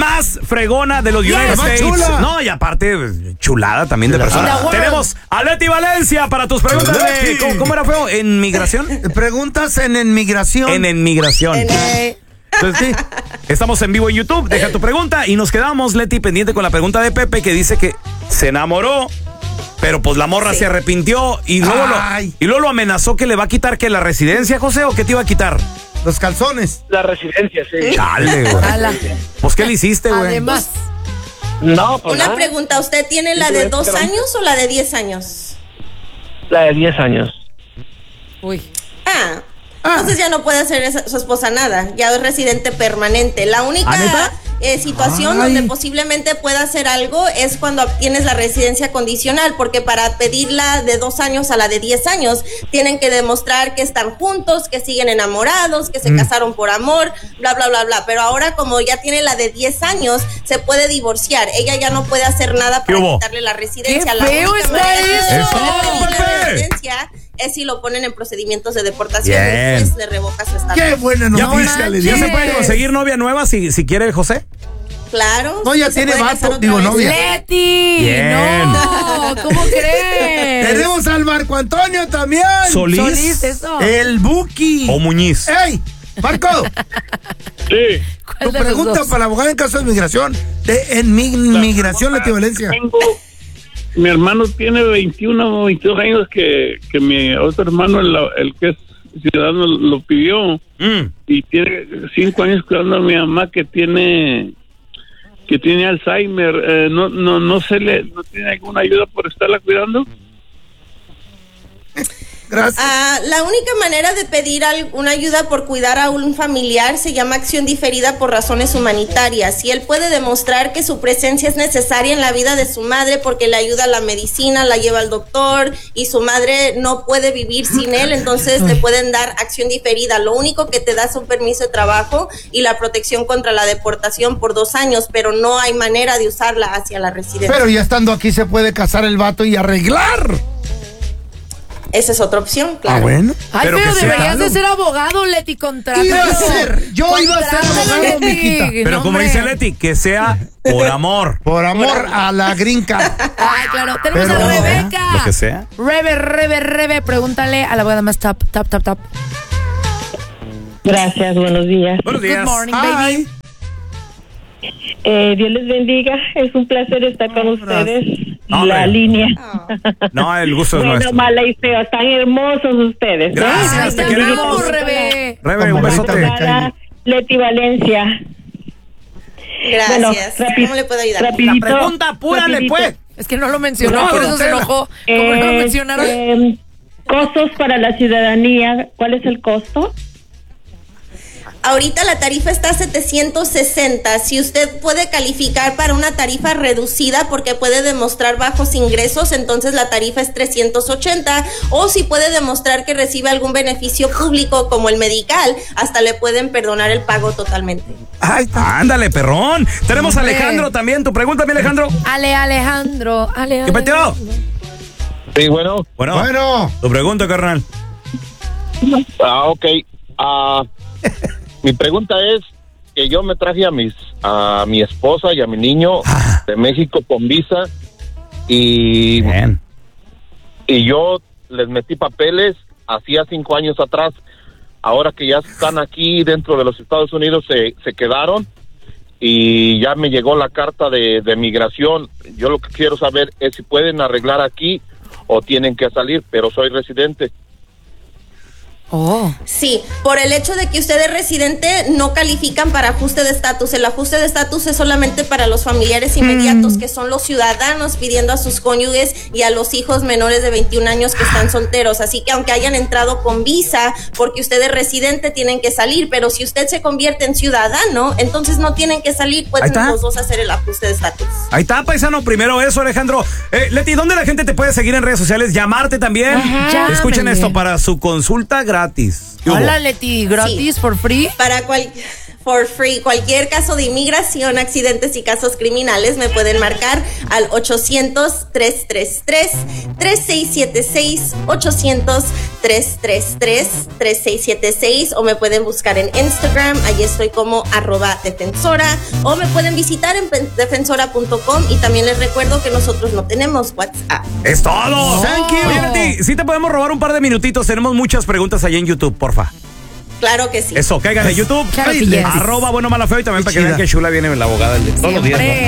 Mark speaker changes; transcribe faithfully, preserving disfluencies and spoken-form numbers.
Speaker 1: más fregona de los
Speaker 2: Yes.
Speaker 1: United
Speaker 2: La más
Speaker 1: States.
Speaker 2: chula.
Speaker 1: No, y aparte, chulada también de persona. Tenemos a Leti Valencia para tus preguntas de, ¿cómo, ¿cómo era feo? ¿En migración?
Speaker 2: Preguntas en inmigración.
Speaker 1: En inmigración.
Speaker 2: En-
Speaker 1: Entonces, sí, estamos en vivo en YouTube. Deja tu pregunta y nos quedamos, Leti, pendiente con la pregunta de Pepe que dice que se enamoró, pero pues la morra
Speaker 3: Sí.
Speaker 1: se arrepintió y luego, lo,
Speaker 2: Ay.
Speaker 1: y luego lo amenazó que le va a quitar que la residencia, José, ¿o qué te iba a quitar?
Speaker 2: Los calzones.
Speaker 4: La residencia, sí.
Speaker 1: Chale, güey.
Speaker 5: Ala.
Speaker 1: Pues, ¿qué le hiciste, güey?
Speaker 5: Además,
Speaker 4: No, pues
Speaker 3: Una
Speaker 4: nada.
Speaker 3: pregunta, ¿usted tiene la de dos años o la de diez años?
Speaker 4: La de diez años.
Speaker 5: uy.
Speaker 3: Ah, entonces ya no puede hacer esa- su esposa nada, ya es residente permanente. La única
Speaker 1: ¿Ah, neta?
Speaker 3: eh, situación
Speaker 2: Ay.
Speaker 3: donde posiblemente pueda hacer algo es cuando obtienes la residencia condicional, porque para pedirla de dos años a la de diez años tienen que demostrar que están juntos, que siguen enamorados, que se
Speaker 2: Mm.
Speaker 3: casaron por amor, bla, bla, bla, bla. Pero ahora como ya tiene la de diez años, se puede divorciar. Ella ya no puede hacer nada
Speaker 1: ¿Qué
Speaker 3: para
Speaker 1: hubo?
Speaker 3: quitarle la residencia.
Speaker 5: ¡Qué
Speaker 3: La
Speaker 5: feo
Speaker 3: única
Speaker 5: está
Speaker 3: manera de
Speaker 5: eso!
Speaker 3: quitarle la
Speaker 1: ¡Pepe!
Speaker 3: residencia es si lo ponen en procedimientos de deportación
Speaker 1: Bien.
Speaker 3: y el juez le revoca su estatus.
Speaker 2: Qué buena
Speaker 1: ¿Ya,
Speaker 2: noticia le
Speaker 1: ¿Ya
Speaker 2: dio.
Speaker 1: se puede conseguir novia nueva si, si quiere José?
Speaker 3: Claro.
Speaker 2: No, ya
Speaker 3: se
Speaker 2: tiene
Speaker 3: puede
Speaker 2: vato,
Speaker 3: casar otra
Speaker 2: digo,
Speaker 3: vez.
Speaker 2: novia.
Speaker 5: Leti,
Speaker 1: Bien.
Speaker 5: no, ¿cómo crees?
Speaker 2: Tenemos al Marco Antonio también.
Speaker 1: ¿Solís?
Speaker 5: Solís, eso.
Speaker 2: El Buki.
Speaker 1: ¿O Muñiz?
Speaker 2: ¡Ey! Marco,
Speaker 4: Sí.
Speaker 5: ¿Cuál
Speaker 2: tu
Speaker 5: de los
Speaker 2: pregunta
Speaker 5: dos?
Speaker 2: para la abogada en caso de migración. De en mi, migración, Leti Valencia.
Speaker 4: Tengo, mi hermano tiene veintiuno o veintidós años que, que mi otro hermano, el, el que es ciudadano, lo pidió.
Speaker 1: Mm.
Speaker 4: Y tiene cinco años cuidando a mi mamá que tiene que tiene Alzheimer. Eh, no no no se le no tiene alguna ayuda por estarla cuidando.
Speaker 2: Gracias.
Speaker 3: Ah, la única manera de pedir al- una ayuda por cuidar a un familiar se llama acción diferida por razones humanitarias. Si él puede demostrar que su presencia es necesaria en la vida de su madre porque le ayuda a la medicina, la lleva al doctor y su madre no puede vivir sin él, entonces le pueden dar acción diferida. Lo único que te da es un permiso de trabajo y la protección contra la deportación por dos años, pero no hay manera de usarla hacia la residencia.
Speaker 2: Pero ya estando aquí se puede casar el vato y arreglar.
Speaker 3: Esa es otra opción, claro.
Speaker 2: Ah, bueno.
Speaker 5: Ay,
Speaker 1: Pero
Speaker 5: pero,
Speaker 1: que sea
Speaker 5: deberías de
Speaker 2: algo.
Speaker 5: ser abogado, Leti, contrátalo.
Speaker 2: Iba a ser, yo iba a ser
Speaker 5: Contrátalo,
Speaker 2: abogado,
Speaker 5: Leti.
Speaker 2: mijita.
Speaker 1: Pero
Speaker 5: No,
Speaker 1: como
Speaker 5: hombre.
Speaker 1: dice Leti, que sea por amor.
Speaker 2: Por amor a la grinca.
Speaker 5: Ay, claro. Tenemos
Speaker 2: Pero-
Speaker 5: a Rebeca.
Speaker 1: Lo que sea.
Speaker 5: Rebe, Rebe, Rebe, pregúntale a la abogada más top, top, top, top.
Speaker 6: Gracias, buenos días.
Speaker 1: Buenos
Speaker 5: Good
Speaker 1: días.
Speaker 5: morning, baby.
Speaker 2: Ay,
Speaker 6: Eh, Dios les bendiga. Es un placer estar con ustedes.
Speaker 1: No,
Speaker 6: La
Speaker 1: hombre.
Speaker 6: línea.
Speaker 1: No, el gusto es
Speaker 6: Bueno,
Speaker 1: nuestro.
Speaker 6: mala y feo. Están hermosos ustedes. ¿no?
Speaker 1: Gracias,
Speaker 5: Ay,
Speaker 1: te
Speaker 5: te
Speaker 1: queremos.
Speaker 5: amamos, Rebe.
Speaker 1: Rebe, un
Speaker 2: Como
Speaker 1: besote.
Speaker 2: ahorita me
Speaker 6: Abogada Leti Valencia.
Speaker 3: Gracias.
Speaker 6: Bueno, rapi-
Speaker 3: ¿Cómo le puedo ayudar?
Speaker 6: rapidito,
Speaker 1: La pregunta, apúrale,
Speaker 6: rapidito.
Speaker 1: pues.
Speaker 5: Es que no lo mencionó,
Speaker 1: No,
Speaker 5: por
Speaker 1: don
Speaker 5: eso se
Speaker 1: Tela.
Speaker 5: enojó. Como no lo
Speaker 6: Eh,
Speaker 5: mencionaron.
Speaker 6: eh, costos para la ciudadanía. ¿Cuál es el costo?
Speaker 3: Ahorita la tarifa está a setecientos sesenta. Si usted puede calificar para una tarifa reducida porque puede demostrar bajos ingresos, entonces la tarifa es trescientos ochenta. O si puede demostrar que recibe algún beneficio público como el medical, hasta le pueden perdonar el pago totalmente.
Speaker 2: ay, está.
Speaker 1: Ándale, perrón. Tenemos a
Speaker 5: Hombre.
Speaker 1: Alejandro también. Tu pregunta, mi Alejandro.
Speaker 5: Ale, Alejandro. Ale,
Speaker 1: ¿Qué peteo?
Speaker 5: Alejandro.
Speaker 4: Sí, bueno.
Speaker 1: Bueno,
Speaker 2: Bueno.
Speaker 1: tu pregunta, carnal.
Speaker 4: Ah, ok. Ah, mi pregunta es que yo me traje a mis a mi esposa y a mi niño de México con visa y
Speaker 1: Bien.
Speaker 4: y yo les metí papeles hacía cinco años atrás. Ahora que ya están aquí dentro de los Estados Unidos se, se quedaron y ya me llegó la carta de, de migración. Yo lo que quiero saber es si pueden arreglar aquí o tienen que salir, pero soy residente.
Speaker 5: Oh.
Speaker 3: Sí, por el hecho de que usted es residente, no califican para ajuste de estatus. El ajuste de estatus es solamente para los familiares inmediatos, que son los ciudadanos pidiendo a sus cónyuges y a los hijos menores de veintiún años que están solteros. Así que aunque hayan entrado con visa, porque usted es residente, tienen que salir. Pero si usted se convierte en ciudadano, entonces no tienen que salir,
Speaker 1: Ahí
Speaker 3: pueden
Speaker 1: está.
Speaker 3: los dos hacer el ajuste de estatus.
Speaker 1: Ahí está, paisano. Primero eso, Alejandro. Eh, Leti, ¿dónde la gente te puede seguir en redes sociales? Llamarte también.
Speaker 5: Ajá.
Speaker 1: Escuchen
Speaker 5: Llámenle.
Speaker 1: esto para su consulta gratis. ¿Qué hubo?
Speaker 5: Hola, Leti, gratis,
Speaker 3: Sí.
Speaker 5: for free.
Speaker 3: Para cual for free. Cualquier caso de inmigración, accidentes y casos criminales me pueden marcar al ochocientos, tres tres tres, tres seis siete seis, ochocientos, tres tres tres, tres seis siete seis, o me pueden buscar en Instagram, allí estoy como arroba defensora, o me pueden visitar en defensora punto com, y también les recuerdo que nosotros no tenemos WhatsApp.
Speaker 1: ¡Es todo!
Speaker 2: Thank you.
Speaker 1: Oye, Leti, si te podemos robar un par de minutitos, tenemos muchas preguntas allá en YouTube, porfa.
Speaker 3: Claro que sí.
Speaker 1: Eso, caigan en YouTube.
Speaker 5: Claro que yes.
Speaker 1: Arroba bueno, malo, feo, y también
Speaker 2: Qué
Speaker 1: para que vean
Speaker 2: chida.
Speaker 1: que chula viene la abogada el de todos los días, ¿no?